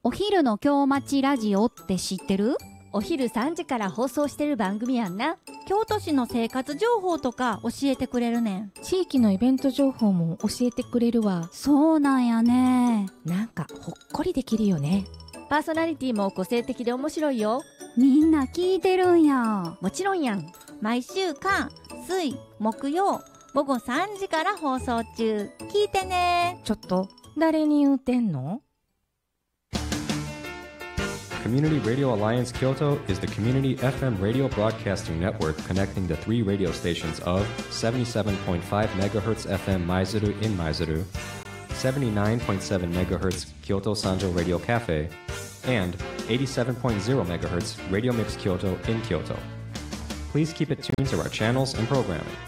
お昼の京町ラジオって知ってる？ お昼3時から放送してる番組やんな。京都市の生活情報とか教えてくれるねん。 地域のイベント情報も教えてくれるわ。 そうなんやね。 なんかほっこりできるよね。 パーソナリティも個性的で面白いよ。 みんな聞いてるんや。 もちろんやん。毎週火、水、木曜午後3時から放送中。聞いてね。 ちょっと誰に言うてんの？ Community Radio Alliance Kyoto is the community FM radio broadcasting network connecting the 3 radio stations of 77.5 MHz FM Maizuru in Maizuru, 79.7 MHz Kyoto Sanjo Radio Cafe, and 87.0 MHz Radio Mix Kyoto in Kyoto. Please keep it tuned to our channels and programming.